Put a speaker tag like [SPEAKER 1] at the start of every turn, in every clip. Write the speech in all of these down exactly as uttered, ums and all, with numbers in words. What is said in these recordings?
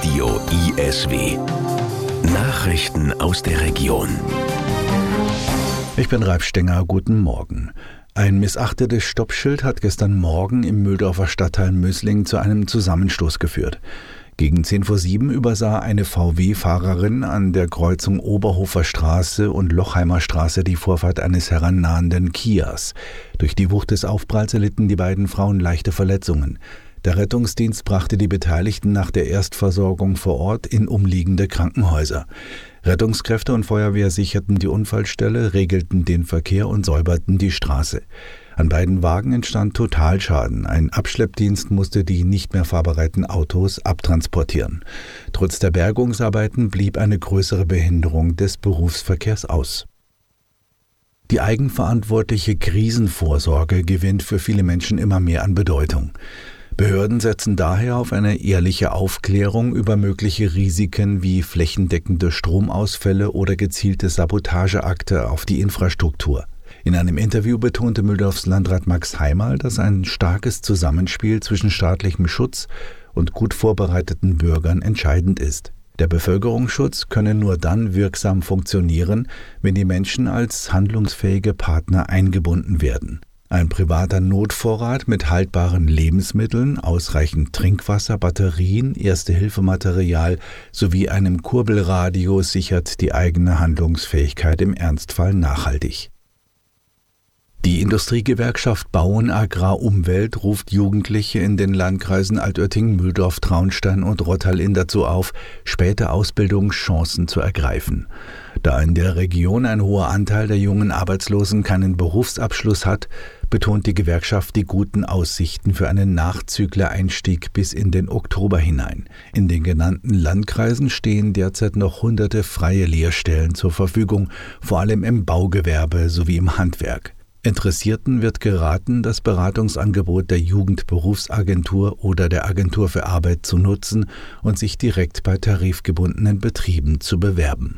[SPEAKER 1] Radio I S W. Nachrichten aus der Region.
[SPEAKER 2] Ich bin Ralf Stenger, guten Morgen. Ein missachtetes Stoppschild hat gestern Morgen im Mühldorfer Stadtteil Mösling zu einem Zusammenstoß geführt. Gegen zehn vor sieben übersah eine V W-Fahrerin an der Kreuzung Oberhofer Straße und Lochheimer Straße die Vorfahrt eines herannahenden Kias. Durch die Wucht des Aufpralls erlitten die beiden Frauen leichte Verletzungen. Der Rettungsdienst brachte die Beteiligten nach der Erstversorgung vor Ort in umliegende Krankenhäuser. Rettungskräfte und Feuerwehr sicherten die Unfallstelle, regelten den Verkehr und säuberten die Straße. An beiden Wagen entstand Totalschaden. Ein Abschleppdienst musste die nicht mehr fahrbereiten Autos abtransportieren. Trotz der Bergungsarbeiten blieb eine größere Behinderung des Berufsverkehrs aus. Die eigenverantwortliche Krisenvorsorge gewinnt für viele Menschen immer mehr an Bedeutung. Behörden setzen daher auf eine ehrliche Aufklärung über mögliche Risiken wie flächendeckende Stromausfälle oder gezielte Sabotageakte auf die Infrastruktur. In einem Interview betonte Mühldorfs Landrat Max Heimerl, dass ein starkes Zusammenspiel zwischen staatlichem Schutz und gut vorbereiteten Bürgern entscheidend ist. Der Bevölkerungsschutz könne nur dann wirksam funktionieren, wenn die Menschen als handlungsfähige Partner eingebunden werden. Ein privater Notvorrat mit haltbaren Lebensmitteln, ausreichend Trinkwasser, Batterien, Erste-Hilfe-Material sowie einem Kurbelradio sichert die eigene Handlungsfähigkeit im Ernstfall nachhaltig. Die Industriegewerkschaft Bauen Agrar Umwelt ruft Jugendliche in den Landkreisen Altötting, Mühldorf, Traunstein und Rottal-Inn dazu auf, späte Ausbildungschancen zu ergreifen. Da in der Region ein hoher Anteil der jungen Arbeitslosen keinen Berufsabschluss hat, betont die Gewerkschaft die guten Aussichten für einen Nachzüglereinstieg bis in den Oktober hinein. In den genannten Landkreisen stehen derzeit noch hunderte freie Lehrstellen zur Verfügung, vor allem im Baugewerbe sowie im Handwerk. Interessierten wird geraten, das Beratungsangebot der Jugendberufsagentur oder der Agentur für Arbeit zu nutzen und sich direkt bei tarifgebundenen Betrieben zu bewerben.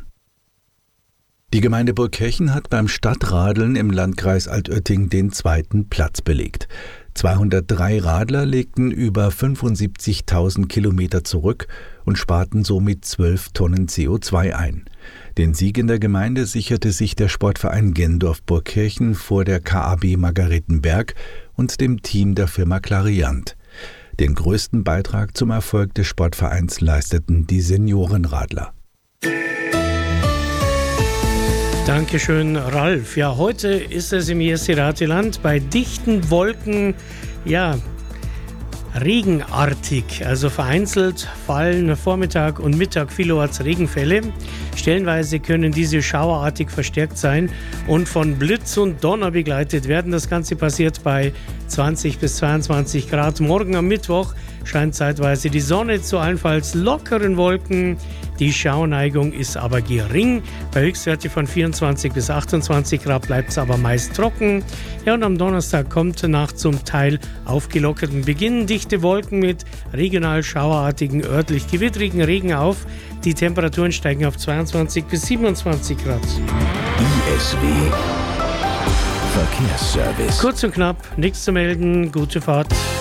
[SPEAKER 2] Die Gemeinde Burgkirchen hat beim Stadtradeln im Landkreis Altötting den zweiten Platz belegt. zweihundertdrei Radler legten über fünfundsiebzigtausend Kilometer zurück und sparten somit zwölf Tonnen C O zwei ein. Den Sieg in der Gemeinde sicherte sich der Sportverein Gendorf Burgkirchen vor der K A B Margaretenberg und dem Team der Firma Clariant. Den größten Beitrag zum Erfolg des Sportvereins leisteten die Seniorenradler.
[SPEAKER 3] Dankeschön, Ralf. Ja, heute ist es im Jesirateland bei dichten Wolken, ja, regenartig. Also vereinzelt fallen Vormittag und Mittag vielerorts Regenfälle. Stellenweise können diese schauerartig verstärkt sein und von Blitz und Donner begleitet werden. Das Ganze passiert bei zwanzig bis zweiundzwanzig Grad. Morgen am Mittwoch scheint zeitweise die Sonne zu allenfalls lockeren Wolken. Die Schauerneigung ist aber gering. Bei Höchstwerte von vierundzwanzig bis achtundzwanzig Grad bleibt es aber meist trocken. Ja, und am Donnerstag kommt nach zum Teil aufgelockerten Beginn dichte Wolken mit regional schauerartigen, örtlich gewittrigen Regen auf. Die Temperaturen steigen auf zweiundzwanzig bis siebenundzwanzig Grad.
[SPEAKER 1] I S W Verkehrsservice.
[SPEAKER 3] Kurz und knapp, nichts zu melden, gute Fahrt.